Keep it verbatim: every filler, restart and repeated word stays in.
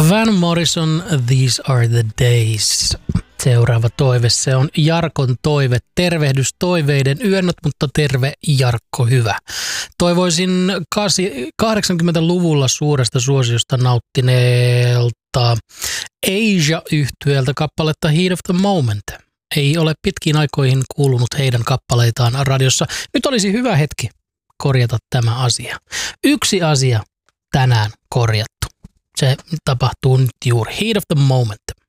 Van Morrison, These Are The Days. Seuraava toive, se on Jarkon toive. Tervehdys toiveiden yönnöt, mutta terve Jarkko, hyvä. Toivoisin kahdeksankymmentäluvulla suuresta suosiosta nauttineelta Asia-yhtyeeltä kappaletta Heat of the Moment. Ei ole pitkiin aikoihin kuulunut heidän kappaleitaan radiossa. Nyt olisi hyvä hetki korjata tämä asia. Yksi asia tänään korjattu. Se tapahtuu nyt juuri. Heat of the Moment.